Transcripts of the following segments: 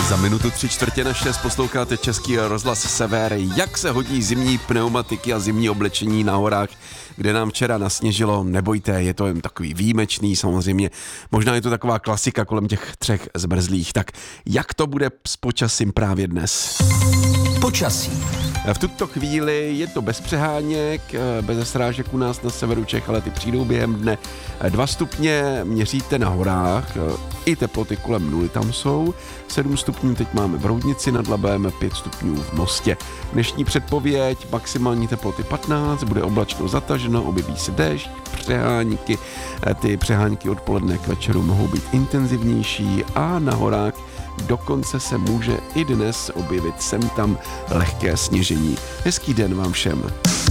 Za minutu 3/4 posloucháte Český rozhlas Sever. Jak se hodí zimní pneumatiky a zimní oblečení na horách, kde nám včera nasněžilo? Nebojte, je to jen takový výjimečný samozřejmě. Možná je to taková klasika kolem těch 3 zmrzlých. Tak jak to bude s počasím právě dnes? Počasí. V tuto chvíli je to bez přeháněk, bez srážek u nás na severu Čech, ale ty přijdou během dne. 2 stupně měříte na horách, i teploty kolem 0 tam jsou. 7 stupňů teď máme v Roudnici nad Labem, 5 stupňů v Mostě. Dnešní předpověď, maximální teploty 15, bude oblačno zataženo, objeví se déšť, přehánky. Ty přehánky odpoledne k večeru mohou být intenzivnější a na horách dokonce se může i dnes objevit sem tam lehké sněžení. Hezký den vám všem.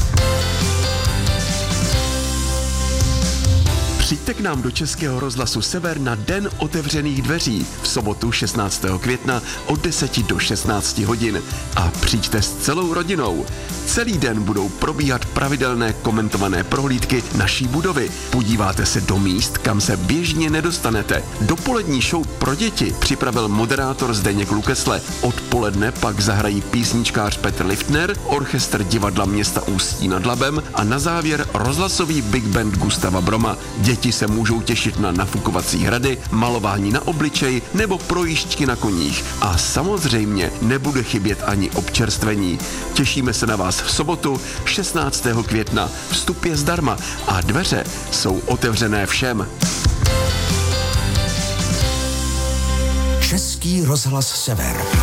Přijďte k nám do Českého rozhlasu Sever na Den otevřených dveří v sobotu 16. května od 10 do 16 hodin a přijďte s celou rodinou. Celý den budou probíhat pravidelné komentované prohlídky naší budovy. Podíváte se do míst, kam se běžně nedostanete. Dopolední show pro děti připravil moderátor Zdeněk Lukesle. Odpoledne pak zahrají písničkář Petr Liftner, orchestr divadla města Ústí nad Labem a na závěr rozhlasový big band Gustava Broma. Děti se můžou těšit na nafukovací hrady, malování na obličej nebo projížďky na koních. A samozřejmě nebude chybět ani občerstvení. Těšíme se na vás v sobotu 16. května. Vstup je zdarma a dveře jsou otevřené všem. Český rozhlas Sever.